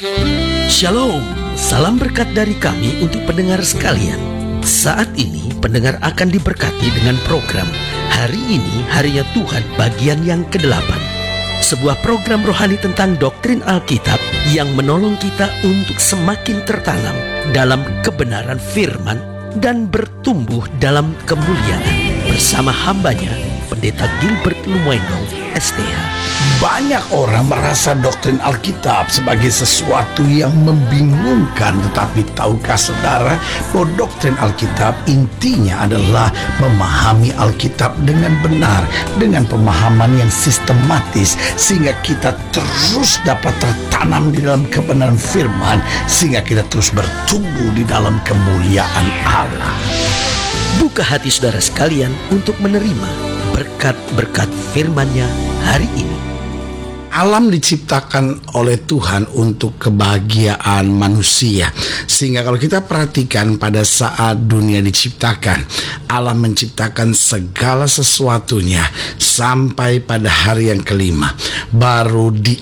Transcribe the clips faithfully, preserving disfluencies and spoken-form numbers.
Shalom, salam berkat dari kami untuk pendengar sekalian. Saat ini pendengar akan diberkati dengan program Hari Ini Harinya Tuhan bagian yang kedelapan. Sebuah program rohani tentang doktrin Alkitab yang menolong kita untuk semakin tertanam dalam kebenaran firman dan bertumbuh dalam kemuliaan bersama hambanya, Pendeta Gilbert Lumendo, S T H. Banyak orang merasa doktrin Alkitab sebagai sesuatu yang membingungkan. Tetapi tahukah saudara bahwa doktrin Alkitab intinya adalah memahami Alkitab dengan benar, dengan pemahaman yang sistematis, sehingga kita terus dapat tertanam di dalam kebenaran firman, sehingga kita terus bertumbuh di dalam kemuliaan Allah. Buka hati saudara sekalian untuk menerima berkat-berkat firman-Nya hari ini. Alam diciptakan oleh Tuhan untuk kebahagiaan manusia. Sehingga kalau kita perhatikan pada saat dunia diciptakan, Allah menciptakan segala sesuatunya sampai pada hari yang kelima. Baru di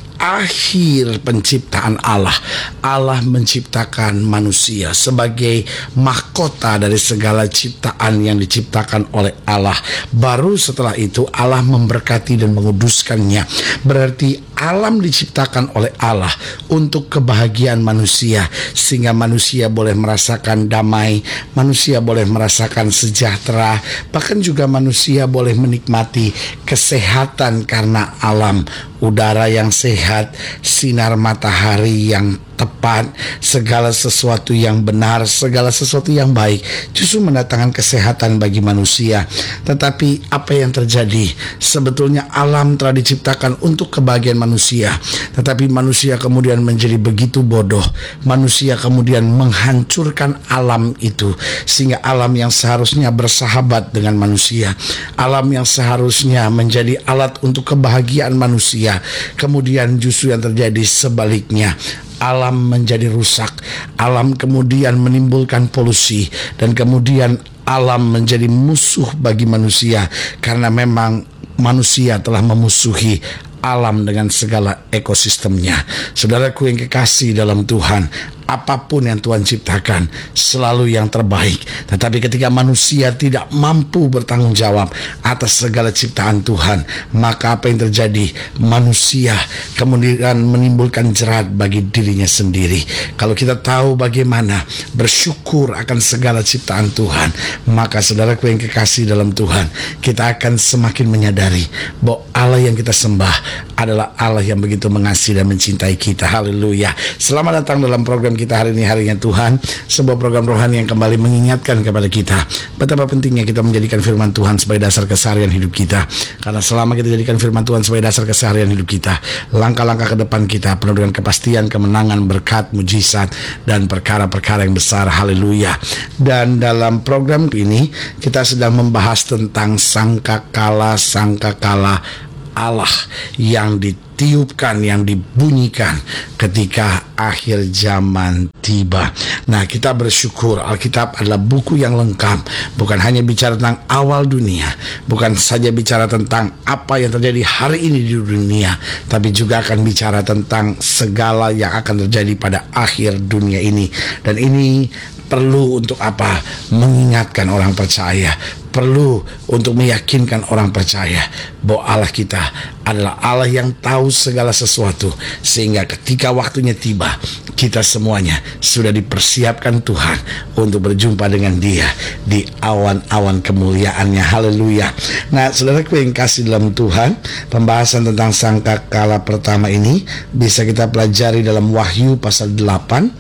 akhir penciptaan Allah, Allah menciptakan manusia sebagai mahkota dari segala ciptaan yang diciptakan oleh Allah. Baru setelah itu Allah memberkati dan menguduskannya. Berarti alam diciptakan oleh Allah untuk kebahagiaan manusia, sehingga manusia boleh merasakan damai, manusia boleh merasakan sejahtera, bahkan juga manusia boleh menikmati kesehatan karena alam. Udara yang sehat, sinar matahari yang tepat, segala sesuatu yang benar, segala sesuatu yang baik justru mendatangkan kesehatan bagi manusia. Tetapi apa yang terjadi? Sebetulnya alam telah diciptakan untuk kebahagiaan manusia, tetapi manusia kemudian menjadi begitu bodoh. Manusia kemudian menghancurkan alam itu, sehingga alam yang seharusnya bersahabat dengan manusia, alam yang seharusnya menjadi alat untuk kebahagiaan manusia, kemudian justru yang terjadi sebaliknya. Alam menjadi rusak, alam kemudian menimbulkan polusi, dan kemudian alam menjadi musuh bagi manusia, karena memang manusia telah memusuhi alam dengan segala ekosistemnya. Saudaraku yang kekasih dalam Tuhan, apapun yang Tuhan ciptakan selalu yang terbaik. Tetapi ketika manusia tidak mampu bertanggung jawab atas segala ciptaan Tuhan, maka apa yang terjadi? Manusia kemudian menimbulkan jerat bagi dirinya sendiri. Kalau kita tahu bagaimana bersyukur akan segala ciptaan Tuhan, maka saudaraku yang kekasih dalam Tuhan, kita akan semakin menyadari bahwa Allah yang kita sembah adalah Allah yang begitu mengasihi dan mencintai kita. Haleluya. Selamat datang dalam program kita hari ini, Harinya Tuhan, sebuah program rohani yang kembali mengingatkan kepada kita betapa pentingnya kita menjadikan firman Tuhan sebagai dasar keseharian hidup kita. Karena selama kita jadikan firman Tuhan sebagai dasar keseharian hidup kita, langkah-langkah ke depan kita penuh dengan kepastian, kemenangan, berkat, mujizat, dan perkara-perkara yang besar. Haleluya. Dan dalam program ini kita sedang membahas tentang sangkakala sangkakala Allah yang ditiupkan, yang dibunyikan ketika akhir zaman tiba. Nah, kita bersyukur Alkitab adalah buku yang lengkap, bukan hanya bicara tentang awal dunia, bukan saja bicara tentang apa yang terjadi hari ini di dunia, tapi juga akan bicara tentang segala yang akan terjadi pada akhir dunia ini. Dan ini perlu untuk apa? Mengingatkan orang percaya, perlu untuk meyakinkan orang percaya bahwa Allah kita adalah Allah yang tahu segala sesuatu, sehingga ketika waktunya tiba, kita semuanya sudah dipersiapkan Tuhan untuk berjumpa dengan Dia di awan-awan kemuliaannya. Haleluya. Nah, saudaraku yang kasih dalam Tuhan, pembahasan tentang sangkakala pertama ini bisa kita pelajari dalam Wahyu pasal delapan.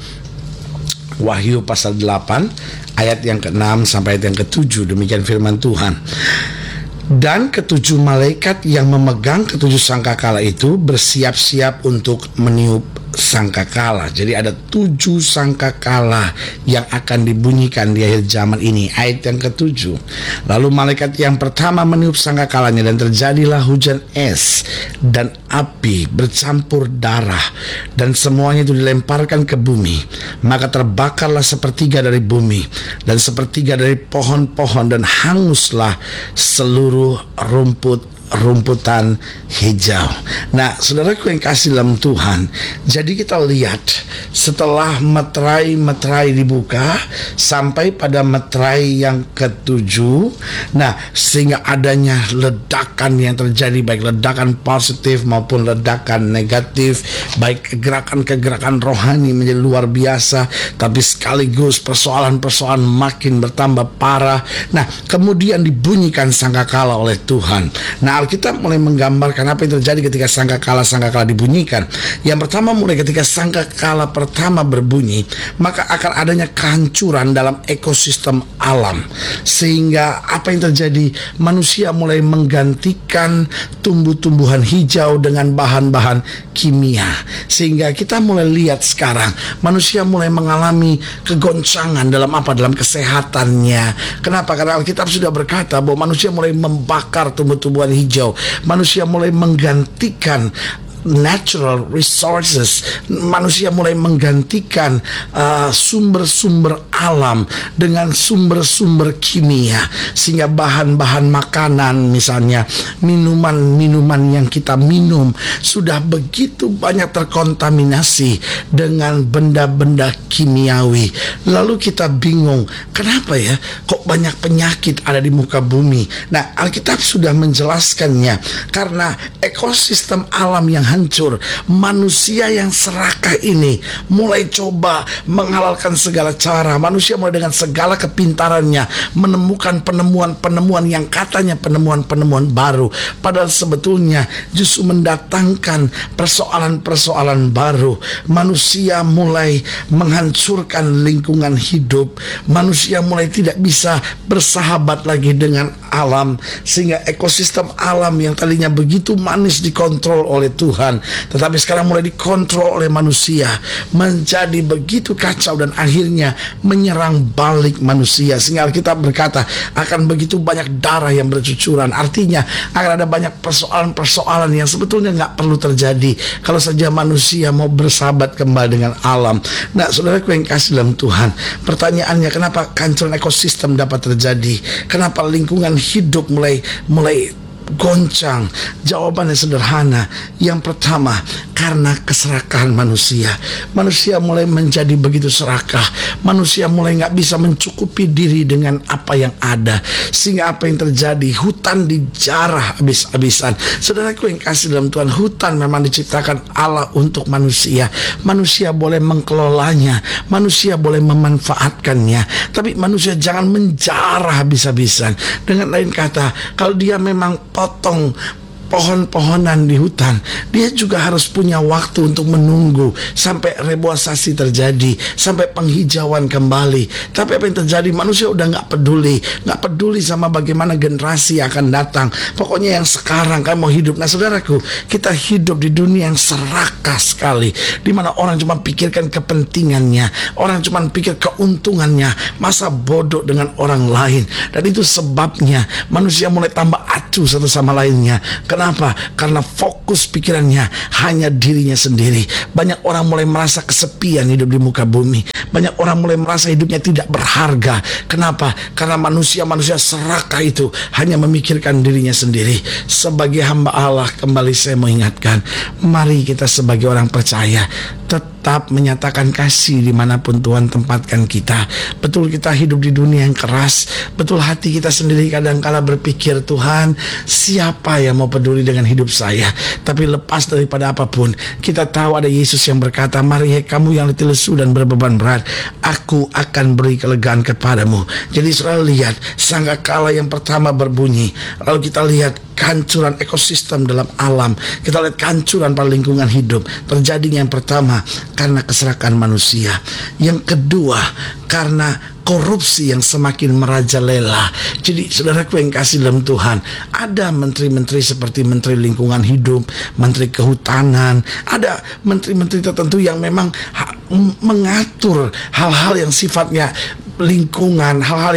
Wahyu pasal delapan ayat yang keenam sampai ayat yang ketujuh. Demikian firman Tuhan. Dan ketujuh malaikat yang memegang ketujuh sangkakala itu bersiap-siap untuk meniup sangkakala. Jadi ada tujuh sangkakala yang akan dibunyikan di akhir zaman ini. Ayat yang ketujuh. Lalu malaikat yang pertama meniup sangkakalanya, dan terjadilah hujan es dan api bercampur darah, dan semuanya itu dilemparkan ke bumi. Maka terbakarlah sepertiga dari bumi dan sepertiga dari pohon-pohon, dan hanguslah seluruh rumput rumputan hijau. Nah, saudaraku yang kasih dalam Tuhan, jadi kita lihat setelah meterai-meterai dibuka sampai pada meterai yang ketujuh, nah sehingga adanya ledakan yang terjadi, baik ledakan positif maupun ledakan negatif, baik gerakan-kegerakan rohani menjadi luar biasa, tapi sekaligus persoalan-persoalan makin bertambah parah. Nah, kemudian dibunyikan sangkakala oleh Tuhan. Nah, Alkitab mulai menggambarkan apa yang terjadi ketika sangkakala-sangkakala dibunyikan. Yang pertama, mulai ketika sangkakala pertama berbunyi, maka akan adanya kehancuran dalam ekosistem alam. Sehingga apa yang terjadi? Manusia mulai menggantikan tumbuh-tumbuhan hijau dengan bahan-bahan kimia. Sehingga kita mulai lihat sekarang manusia mulai mengalami kegoncangan dalam apa? Dalam kesehatannya. Kenapa? Karena Alkitab sudah berkata bahwa manusia mulai membakar tumbuh-tumbuhan hijau. Manusia mulai menggantikan natural resources. Manusia mulai menggantikan uh, sumber-sumber alam dengan sumber-sumber kimia, sehingga bahan-bahan makanan, misalnya minuman-minuman yang kita minum, sudah begitu banyak terkontaminasi dengan benda-benda kimiawi. Lalu kita bingung, kenapa ya kok banyak penyakit ada di muka bumi? Nah, Alkitab sudah menjelaskannya, karena ekosistem alam yang hancur, manusia yang serakah ini mulai coba menghalalkan segala cara. Manusia mulai dengan segala kepintarannya menemukan penemuan-penemuan yang katanya penemuan-penemuan baru, padahal sebetulnya justru mendatangkan persoalan-persoalan baru. Manusia mulai menghancurkan lingkungan hidup. Manusia mulai tidak bisa bersahabat lagi dengan alam, sehingga ekosistem alam yang tadinya begitu manis dikontrol oleh Tuhan, tetapi sekarang mulai dikontrol oleh manusia, menjadi begitu kacau dan akhirnya menyerang balik manusia. Sehingga kita berkata akan begitu banyak darah yang bercucuran. Artinya akan ada banyak persoalan-persoalan yang sebetulnya nggak perlu terjadi kalau saja manusia mau bersahabat kembali dengan alam. Nah, saudaraku yang kasih dalam Tuhan, pertanyaannya, kenapa kehancuran ekosistem dapat terjadi? Kenapa lingkungan hidup mulai mulai goncang? Jawabannya sederhana. Yang pertama, karena keserakahan manusia. Manusia mulai menjadi begitu serakah. Manusia mulai gak bisa mencukupi diri dengan apa yang ada, sehingga apa yang terjadi? Hutan dijarah habis-habisan. Saudaraku yang kasih dalam Tuhan, hutan memang diciptakan Allah untuk manusia. Manusia boleh mengelolanya, manusia boleh memanfaatkannya, tapi manusia jangan menjarah habis-habisan. Dengan lain kata, kalau dia memang potong pohon-pohonan di hutan, dia juga harus punya waktu untuk menunggu sampai reboisasi terjadi, sampai penghijauan kembali. Tapi apa yang terjadi? Manusia udah gak peduli, gak peduli sama bagaimana generasi akan datang. Pokoknya yang sekarang kamu mau hidup. Nah, saudaraku, kita hidup di dunia yang serakah sekali, di mana orang cuma pikirkan kepentingannya, orang cuma pikir keuntungannya, masa bodoh dengan orang lain. Dan itu sebabnya manusia mulai tambah acuh satu sama lainnya. Kenapa? Karena fokus pikirannya hanya dirinya sendiri. Banyak orang mulai merasa kesepian hidup di muka bumi. Banyak orang mulai merasa hidupnya tidak berharga. Kenapa? Karena manusia-manusia serakah itu hanya memikirkan dirinya sendiri. Sebagai hamba Allah, kembali saya mengingatkan, mari kita sebagai orang percaya tetap menyatakan kasih dimanapun Tuhan tempatkan kita. Betul kita hidup di dunia yang keras, betul hati kita sendiri kadang-kala berpikir, Tuhan, siapa yang mau peduli dengan hidup saya? Tapi lepas daripada apapun, kita tahu ada Yesus yang berkata, mari hai kamu yang letih lesu dan berbeban berat, aku akan beri kelegaan kepadamu. Jadi selalu lihat, sangkakala yang pertama berbunyi, lalu kita lihat kehancuran ekosistem dalam alam, kita lihat kehancuran pada lingkungan hidup. Terjadinya yang pertama karena keserakahan manusia, yang kedua karena korupsi yang semakin merajalela. Jadi saudaraku yang kasih dalam Tuhan, ada menteri-menteri seperti Menteri Lingkungan Hidup, Menteri Kehutanan, ada menteri-menteri tertentu yang memang ha- mengatur hal-hal yang sifatnya lingkungan, hal-hal yang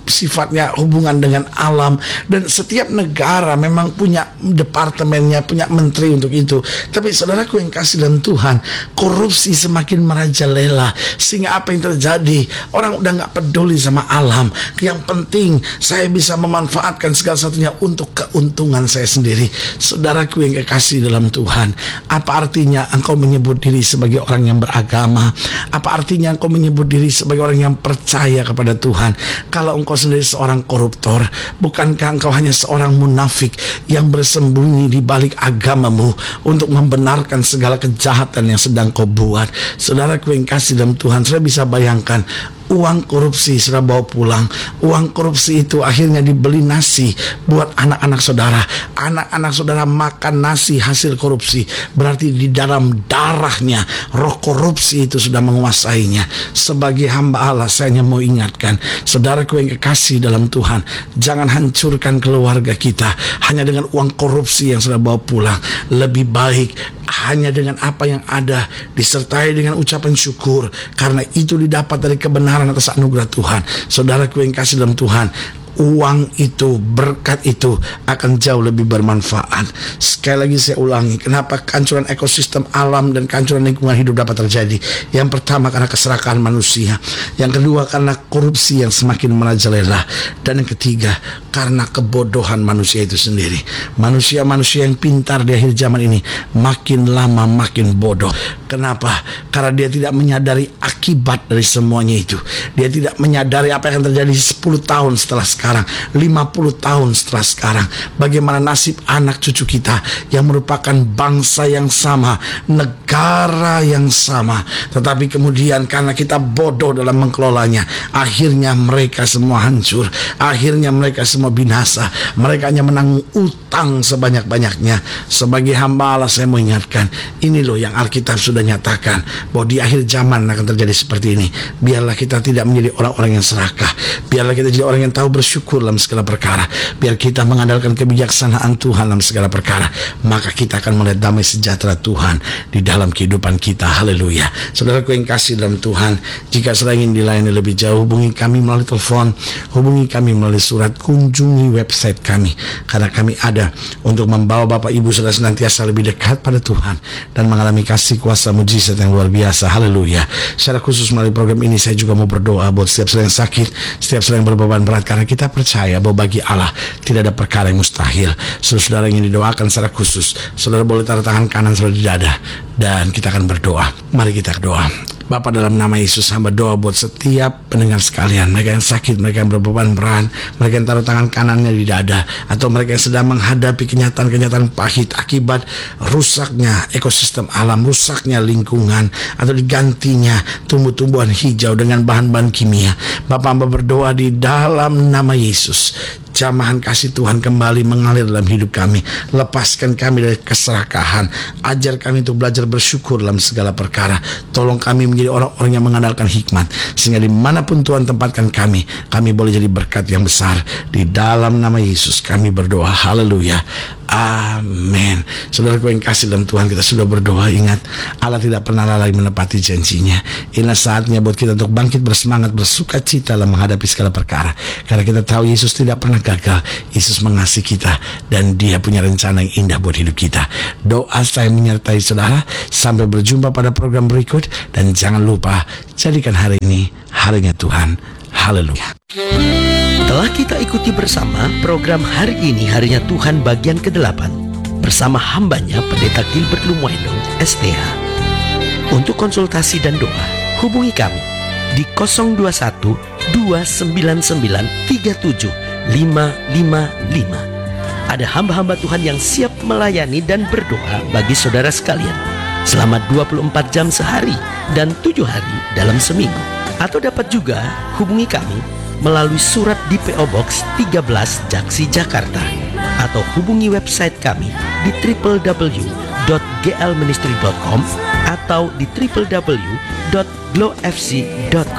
sifatnya hubungan dengan alam, dan setiap negara memang punya departemennya, punya menteri untuk itu. Tapi saudaraku yang kasih dalam Tuhan, korupsi semakin merajalela, sehingga apa yang terjadi, orang udah nggak peduli sama alam. Yang penting saya bisa memanfaatkan segala satunya untuk keuntungan saya sendiri. Saudaraku yang kekasih dalam Tuhan, apa artinya engkau menyebut diri sebagai orang yang beragama? Apa artinya engkau menyebut diri sebagai orang yang percaya kepada Tuhan kalau engkau sendiri seorang koruptor? Bukankah engkau hanya seorang munafik yang bersembunyi di balik agamamu untuk membenarkan segala kejahatan yang sedang kau buat? Saudaraku yang kasih dalam Tuhan, saya bisa bayangkan uang korupsi sudah bawa pulang. Uang korupsi itu akhirnya dibeli nasi buat anak-anak saudara. Anak-anak saudara makan nasi hasil korupsi. Berarti di dalam darahnya roh korupsi itu sudah menguasainya. Sebagai hamba Allah, saya hanya mau ingatkan saudaraku yang kekasih dalam Tuhan, jangan hancurkan keluarga kita hanya dengan uang korupsi yang sudah bawa pulang. Lebih baik hanya dengan apa yang ada disertai dengan ucapan syukur, karena itu didapat dari kebenaran atas anugerah Tuhan. Saudaraku yang kasih dalam Tuhan, uang itu, berkat itu akan jauh lebih bermanfaat. Sekali lagi saya ulangi, kenapa kehancuran ekosistem alam dan kehancuran lingkungan hidup dapat terjadi? Yang pertama karena keserakahan manusia, yang kedua karena korupsi yang semakin merajalela, dan yang ketiga karena kebodohan manusia itu sendiri. Manusia-manusia yang pintar di akhir zaman ini makin lama makin bodoh. Kenapa? Karena dia tidak menyadari akibat dari semuanya itu. Dia tidak menyadari apa yang terjadi sepuluh tahun setelah sekarang, sekarang, lima puluh tahun setelah sekarang, bagaimana nasib anak cucu kita yang merupakan bangsa yang sama, negara yang sama, tetapi kemudian karena kita bodoh dalam mengelolanya, akhirnya mereka semua hancur, akhirnya mereka semua binasa, mereka hanya menanggung utang sebanyak-banyaknya. Sebagai hamba Allah, saya mau ingatkan, ini loh yang Alkitab sudah nyatakan, bahwa di akhir zaman akan terjadi seperti ini. Biarlah kita tidak menjadi orang-orang yang serakah, biarlah kita jadi orang yang tahu bersyukur dalam segala perkara, biar kita mengandalkan kebijaksanaan Tuhan dalam segala perkara, maka kita akan melihat damai sejahtera Tuhan di dalam kehidupan kita. Haleluya. Saudaraku yang kasih dalam Tuhan, jika saudara ingin dilayani lebih jauh, hubungi kami melalui telepon, hubungi kami melalui surat, kunjungi website kami, karena kami ada untuk membawa Bapak Ibu saudara senantiasa lebih dekat pada Tuhan dan mengalami kasih kuasa mujizat yang luar biasa. Haleluya. Secara khusus melalui program ini saya juga mau berdoa buat setiap saudara yang sakit, setiap saudara yang berbeban berat, karena kita percaya bahwa bagi Allah tidak ada perkara yang mustahil. Saudara ingin didoakan secara khusus, saudara boleh taruh tangan kanan saudara di dada dan kita akan berdoa. Mari kita berdoa. Bapa, dalam nama Yesus, hamba doa buat setiap pendengar sekalian, mereka yang sakit, mereka yang berbeban berat, mereka yang taruh tangan kanannya di dada, atau mereka yang sedang menghadapi kenyataan-kenyataan pahit akibat rusaknya ekosistem alam, rusaknya lingkungan, atau digantinya tumbuh-tumbuhan hijau dengan bahan-bahan kimia. Bapa, hamba berdoa di dalam nama Yesus, jamahan kasih Tuhan kembali mengalir dalam hidup kami. Lepaskan kami dari keserakahan, ajar kami untuk belajar bersyukur dalam segala perkara. Tolong kami menjadi orang-orang yang mengandalkan hikmat, sehingga dimanapun Tuhan tempatkan kami, kami boleh jadi berkat yang besar. Di dalam nama Yesus kami berdoa. Haleluya. Amin. Saudaraku yang kasih dalam Tuhan, kita sudah berdoa. Ingat, Allah tidak pernah lalai menepati janjinya. Inilah saatnya buat kita untuk bangkit bersemangat, bersuka cita dalam menghadapi segala perkara, karena kita tahu Yesus tidak pernah gagal. Yesus mengasihi kita dan Dia punya rencana yang indah buat hidup kita. Doa saya menyertai saudara. Sampai berjumpa pada program berikut, dan jangan lupa jadikan hari ini harinya Tuhan. Haleluya. Telah kita ikuti bersama program Hari Ini Harinya Tuhan bagian kedelapan bersama hambanya Pendeta Gilbert Lumwendong S T H. Untuk konsultasi dan doa, hubungi kami di nol dua satu dua sembilan sembilan tiga tujuh lima lima lima. Ada hamba-hamba Tuhan yang siap melayani dan berdoa bagi saudara sekalian selama dua puluh empat jam sehari dan tujuh hari dalam seminggu. Atau dapat juga hubungi kami melalui surat di P O Box tiga belas Jaksi, Jakarta, atau hubungi website kami di w w w dot g l ministry dot com atau di w w w dot glow f c dot com.